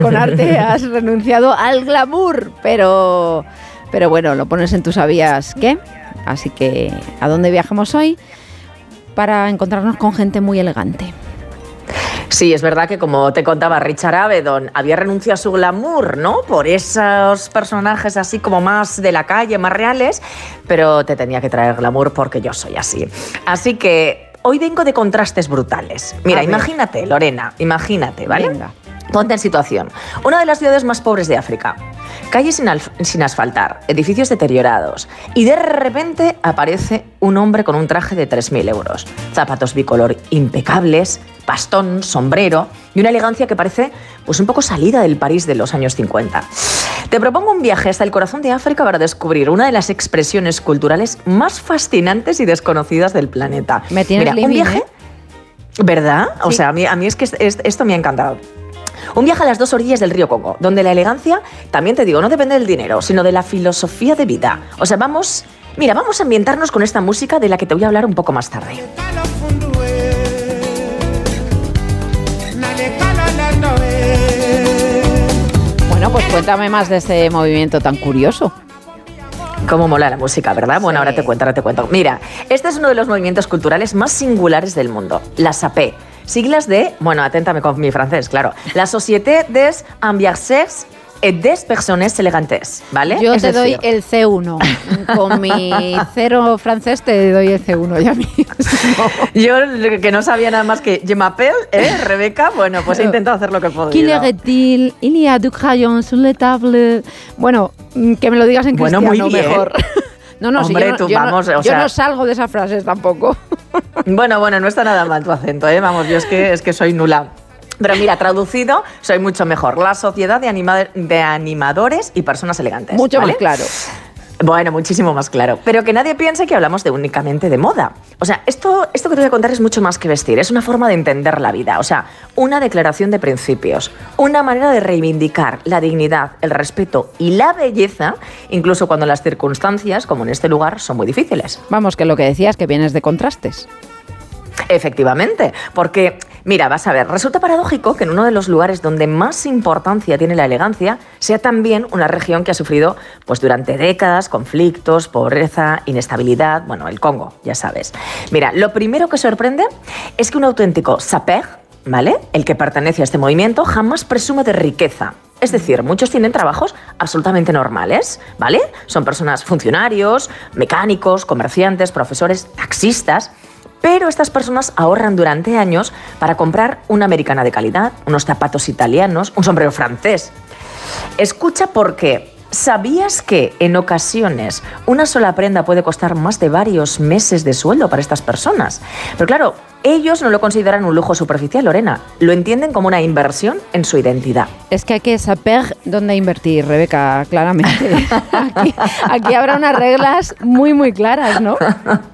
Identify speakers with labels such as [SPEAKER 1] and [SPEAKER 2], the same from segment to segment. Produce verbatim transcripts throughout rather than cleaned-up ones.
[SPEAKER 1] con arte has renunciado al glamour, pero, pero bueno, lo pones en tu sabías qué. Así que, ¿a dónde viajamos hoy? Para encontrarnos con gente muy elegante.
[SPEAKER 2] Sí, es verdad que como te contaba Richard Avedon, había renunciado a su glamour, ¿no? Por esos personajes así como más de la calle, más reales, pero te tenía que traer glamour porque yo soy así. Así que hoy vengo de contrastes brutales. Mira, imagínate, Lorena, imagínate, ¿vale? Venga. Ponte en situación. Una de las ciudades más pobres de África. Calles sin, sin asfaltar, edificios deteriorados. Y de repente aparece un hombre con un traje de tres mil euros. Zapatos bicolor impecables, bastón, sombrero y una elegancia que parece pues un poco salida del París de los años cincuenta. Te propongo un viaje hasta el corazón de África para descubrir una de las expresiones culturales más fascinantes y desconocidas del planeta.
[SPEAKER 1] Me tienes
[SPEAKER 2] Mira,
[SPEAKER 1] living,
[SPEAKER 2] un viaje,
[SPEAKER 1] ¿eh?
[SPEAKER 2] ¿Verdad?
[SPEAKER 1] Sí.
[SPEAKER 2] O sea, a mí, a mí es que es, es, esto me ha encantado. Un viaje a las dos orillas del río Congo, donde la elegancia, también te digo, no depende del dinero, sino de la filosofía de vida. O sea, vamos, mira, vamos a ambientarnos con esta música de la que te voy a hablar un poco más tarde.
[SPEAKER 1] Bueno, pues cuéntame más de ese movimiento tan curioso.
[SPEAKER 2] Cómo mola la música, ¿verdad? Bueno, sí. ahora te cuento, ahora te cuento. Mira, este es uno de los movimientos culturales más singulares del mundo, la S A P E. Siglas de, bueno, aténtame con mi francés, claro, la Société des Ambianceurs et des Personnes Elegantes, ¿vale?
[SPEAKER 1] Yo
[SPEAKER 2] es
[SPEAKER 1] te
[SPEAKER 2] decir,
[SPEAKER 1] doy el C uno. Con mi cero francés te doy el C uno ya mismo.
[SPEAKER 2] Yo, que no sabía nada más que je m'appelle, ¿eh, Rebeca? Bueno, pues he intentado hacer lo que he podido.
[SPEAKER 1] Qu'il est-il? Il y a du crayon sur la table. Bueno, que me lo digas en
[SPEAKER 2] bueno,
[SPEAKER 1] cristiano
[SPEAKER 2] muy bien.
[SPEAKER 1] Mejor. No, no,
[SPEAKER 2] Hombre,
[SPEAKER 1] si yo, no,
[SPEAKER 2] tú,
[SPEAKER 1] yo,
[SPEAKER 2] vamos,
[SPEAKER 1] no,
[SPEAKER 2] o
[SPEAKER 1] yo
[SPEAKER 2] sea,
[SPEAKER 1] no salgo de esas frases tampoco.
[SPEAKER 2] Bueno, bueno, no está nada mal tu acento, ¿eh? Vamos, yo es que, es que soy nula. Pero mira, traducido, soy mucho mejor. La Sociedad de, anima de Animadores y Personas Elegantes.
[SPEAKER 1] Mucho
[SPEAKER 2] ¿vale?
[SPEAKER 1] más claro.
[SPEAKER 2] Bueno, muchísimo más claro. Pero que nadie piense que hablamos de únicamente de moda. O sea, esto, esto que te voy a contar es mucho más que vestir. Es una forma de entender la vida. O sea, una declaración de principios. Una manera de reivindicar la dignidad, el respeto y la belleza, incluso cuando las circunstancias, como en este lugar, son muy difíciles.
[SPEAKER 1] Vamos, que lo que decías, que vienes de contrastes.
[SPEAKER 2] Efectivamente, porque, mira, vas a ver, resulta paradójico que en uno de los lugares donde más importancia tiene la elegancia sea también una región que ha sufrido pues durante décadas conflictos, pobreza, inestabilidad, bueno, el Congo, ya sabes. Mira, lo primero que sorprende es que un auténtico sapeur, ¿vale?, el que pertenece a este movimiento, jamás presume de riqueza. Es decir, muchos tienen trabajos absolutamente normales, ¿vale? Son personas funcionarios, mecánicos, comerciantes, profesores, taxistas. Pero estas personas ahorran durante años para comprar una americana de calidad, unos zapatos italianos, un sombrero francés. Escucha, porque ¿sabías que en ocasiones una sola prenda puede costar más de varios meses de sueldo para estas personas? Pero claro, ellos no lo consideran un lujo superficial, Lorena. Lo entienden como una inversión en su identidad.
[SPEAKER 1] Es que hay que saber dónde invertir, Rebeca, claramente. Aquí, aquí habrá unas reglas muy, muy claras, ¿no?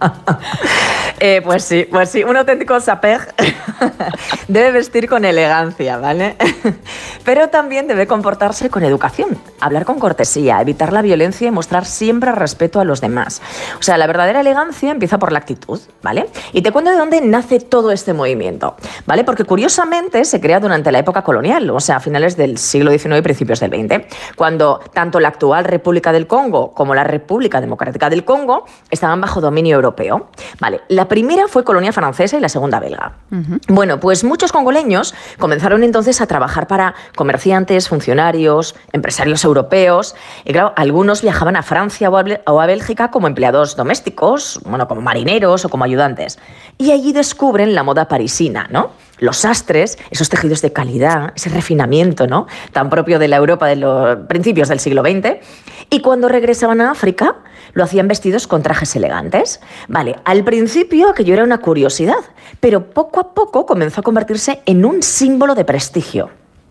[SPEAKER 2] Eh, pues sí, pues sí, un auténtico sapeur debe vestir con elegancia, ¿vale? Pero también debe comportarse con educación, hablar con cortesía, evitar la violencia y mostrar siempre respeto a los demás. O sea, la verdadera elegancia empieza por la actitud, ¿vale? Y te cuento de dónde nace todo este movimiento, ¿vale? Porque curiosamente se crea durante la época colonial, o sea, a finales del siglo diecinueve y principios del veinte, cuando tanto la actual República del Congo como la República Democrática del Congo estaban bajo dominio europeo, ¿vale? La primera fue colonia francesa y la segunda belga. Uh-huh. Bueno, pues muchos congoleños comenzaron entonces a trabajar para comerciantes, funcionarios, empresarios europeos, y claro, algunos viajaban a Francia o a Bélgica como empleados domésticos, bueno, como marineros o como ayudantes. Y allí descubren la moda parisina, ¿no? Los sastres, esos tejidos de calidad, ese refinamiento, ¿no?, tan propio de la Europa de los principios del siglo veinte. Y cuando regresaban a África, lo hacían vestidos con trajes elegantes. Vale, al principio aquello era una curiosidad, pero poco a poco comenzó a convertirse en un símbolo de prestigio.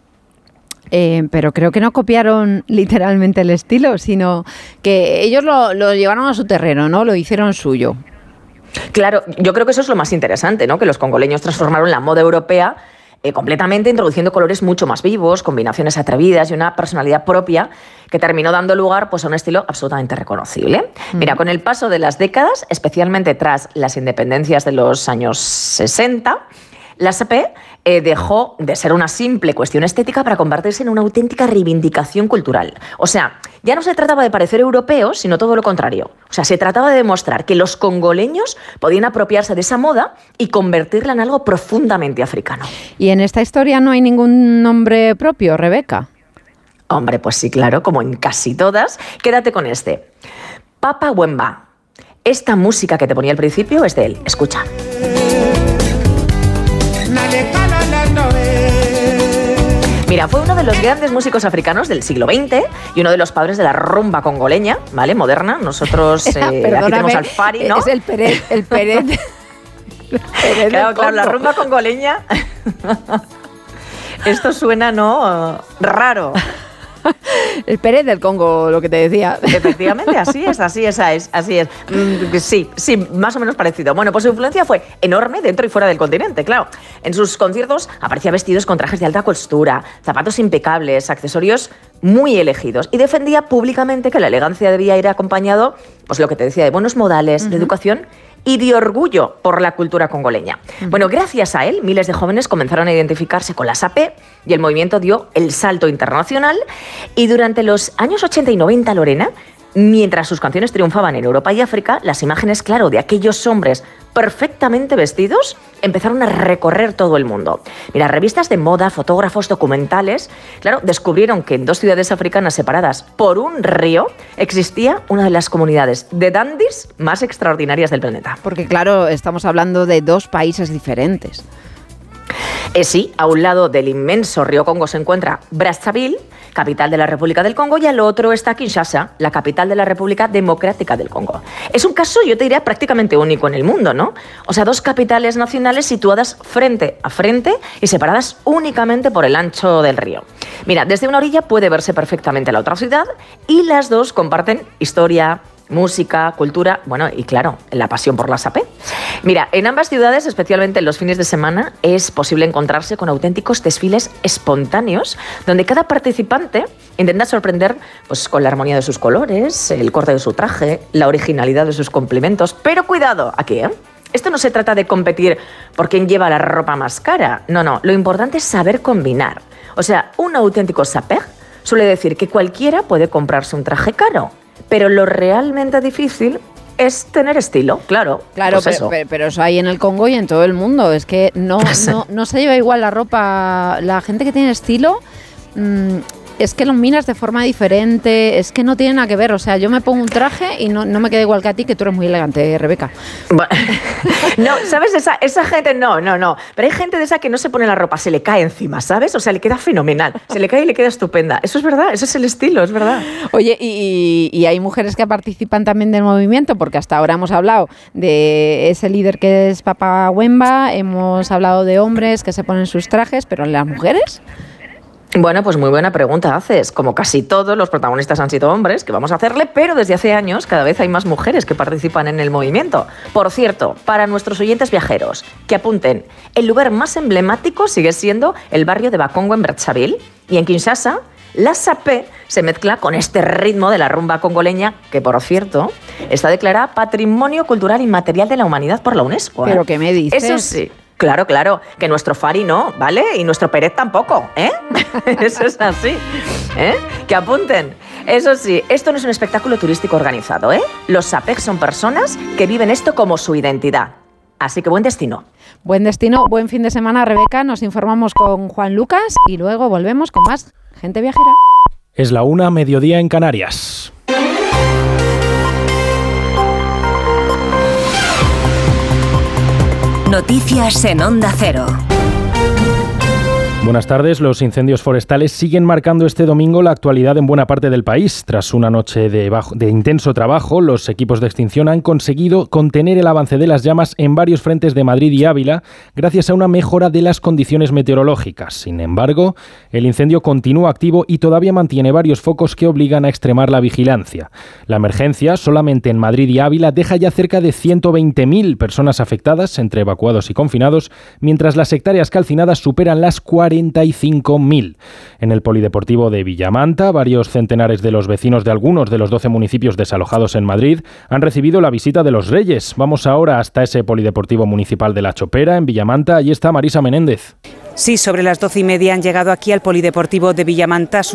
[SPEAKER 1] Eh, pero creo que no copiaron literalmente el estilo, sino que ellos lo, lo llevaron a su terreno, ¿no? Lo hicieron suyo.
[SPEAKER 2] Claro, yo creo que eso es lo más interesante, ¿no? Que los congoleños transformaron la moda europea eh, completamente, introduciendo colores mucho más vivos, combinaciones atrevidas y una personalidad propia que terminó dando lugar pues, a un estilo absolutamente reconocible. Mm. Mira, con el paso de las décadas, especialmente tras las independencias de los años sesenta, la S A P E eh, dejó de ser una simple cuestión estética para convertirse en una auténtica reivindicación cultural. O sea, ya no se trataba de parecer europeos, sino todo lo contrario. O sea, se trataba de demostrar que los congoleños podían apropiarse de esa moda y convertirla en algo profundamente africano.
[SPEAKER 1] ¿Y en esta historia no hay ningún nombre propio, Rebeca?
[SPEAKER 2] Hombre, pues sí, claro, como en casi todas. Quédate con este. Papa Wemba. Esta música que te ponía al principio es de él. Escucha. Mira, fue uno de los grandes músicos africanos del siglo veinte y uno de los padres de la rumba congoleña, ¿vale? Moderna. Nosotros eh, aquí tenemos al Fari, ¿no?
[SPEAKER 1] Es el Pérez. El Pérez. El Pérez
[SPEAKER 2] claro, claro, la rumba congoleña. Esto suena, ¿no? Raro.
[SPEAKER 1] El Pérez del Congo, lo que te decía.
[SPEAKER 2] Efectivamente, así es, así es, así es. Sí, sí, más o menos parecido. Bueno, pues su influencia fue enorme dentro y fuera del continente, claro. En sus conciertos aparecía vestidos con trajes de alta costura, zapatos impecables, accesorios muy elegidos y defendía públicamente que la elegancia debía ir acompañado, pues lo que te decía, de buenos modales, uh-huh. de educación y de orgullo por la cultura congoleña. Uh-huh. Bueno, gracias a él, miles de jóvenes comenzaron a identificarse con la S A P y el movimiento dio el salto internacional. Y durante los años ochenta y noventa, Lorena, mientras sus canciones triunfaban en Europa y África, las imágenes, claro, de aquellos hombres perfectamente vestidos empezaron a recorrer todo el mundo. Mira, revistas de moda, fotógrafos, documentales, claro, descubrieron que en dos ciudades africanas separadas por un río existía una de las comunidades de dandis más extraordinarias del planeta.
[SPEAKER 1] Porque, claro, estamos hablando de dos países diferentes.
[SPEAKER 2] Eh, sí, a un lado del inmenso río Congo se encuentra Brazzaville, capital de la República del Congo, y al otro está Kinshasa, la capital de la República Democrática del Congo. Es un caso, yo te diría, prácticamente único en el mundo, ¿no? O sea, dos capitales nacionales situadas frente a frente y separadas únicamente por el ancho del río. Mira, desde una orilla puede verse perfectamente la otra ciudad y las dos comparten historia, música, cultura, bueno, y claro, la pasión por la S A P. Mira, en ambas ciudades, especialmente en los fines de semana, es posible encontrarse con auténticos desfiles espontáneos, donde cada participante intenta sorprender pues, con la armonía de sus colores, el corte de su traje, la originalidad de sus complementos. Pero cuidado, aquí, ¿eh? Esto no se trata de competir por quién lleva la ropa más cara. No, no, lo importante es saber combinar. O sea, un auténtico S A P suele decir que cualquiera puede comprarse un traje caro, pero lo realmente difícil es tener estilo, claro.
[SPEAKER 1] Claro,
[SPEAKER 2] pues
[SPEAKER 1] pero,
[SPEAKER 2] eso.
[SPEAKER 1] Pero, pero eso hay en el Congo y en todo el mundo. Es que no, no, no se lleva igual la ropa. La gente que tiene estilo, mmm, es que lo miras de forma diferente, es que no tiene nada que ver. O sea, yo me pongo un traje y no, no me queda igual que a ti, que tú eres muy elegante, Rebeca.
[SPEAKER 2] Bueno, no, ¿sabes? Esa, esa gente, no, no, no. Pero hay gente de esa que no se pone la ropa, se le cae encima, ¿sabes? O sea, le queda fenomenal. Se le cae y le queda estupenda. Eso es verdad, eso es el estilo, es verdad.
[SPEAKER 1] Oye, y, y hay mujeres que participan también del movimiento, porque hasta ahora hemos hablado de ese líder que es Papa Wemba, hemos hablado de hombres que se ponen sus trajes, pero ¿las mujeres?
[SPEAKER 2] Bueno, pues muy buena pregunta haces. Como casi todos los protagonistas han sido hombres, ¿qué vamos a hacerle? Pero desde hace años cada vez hay más mujeres que participan en el movimiento. Por cierto, para nuestros oyentes viajeros, que apunten, el lugar más emblemático sigue siendo el barrio de Bakongo en Brazzaville, y en Kinshasa la S A P se mezcla con este ritmo de la rumba congoleña, que por cierto está declarada Patrimonio Cultural Inmaterial de la Humanidad por la UNESCO. ¿eh?
[SPEAKER 1] ¿Pero qué me dices?
[SPEAKER 2] Eso sí. Claro, claro, que nuestro Fari no, ¿vale? Y nuestro Pérez tampoco, ¿eh? Eso es así, ¿eh? Que apunten. Eso sí, esto no es un espectáculo turístico organizado, ¿eh? Los S A P son personas que viven esto como su identidad. Así que buen destino.
[SPEAKER 1] Buen destino, buen fin de semana, Rebeca. Nos informamos con Juan Lucas y luego volvemos con más Gente Viajera.
[SPEAKER 3] Es la una, mediodía en Canarias.
[SPEAKER 4] Noticias en Onda Cero.
[SPEAKER 3] Buenas tardes. Los incendios forestales siguen marcando este domingo la actualidad en buena parte del país. Tras una noche de, bajo, de intenso trabajo, los equipos de extinción han conseguido contener el avance de las llamas en varios frentes de Madrid y Ávila gracias a una mejora de las condiciones meteorológicas. Sin embargo, el incendio continúa activo y todavía mantiene varios focos que obligan a extremar la vigilancia. La emergencia, solamente en Madrid y Ávila, deja ya cerca de ciento veinte mil personas afectadas, entre evacuados y confinados, mientras las hectáreas calcinadas superan las cuarenta cuarenta y cinco mil. En el polideportivo de Villamanta, varios centenares de los vecinos de algunos de los doce municipios desalojados en Madrid han recibido la visita de los Reyes. Vamos ahora hasta ese polideportivo municipal de La Chopera, en Villamanta. Allí está Marisa Menéndez.
[SPEAKER 5] Sí, sobre las doce y media han llegado aquí al polideportivo de Villamanta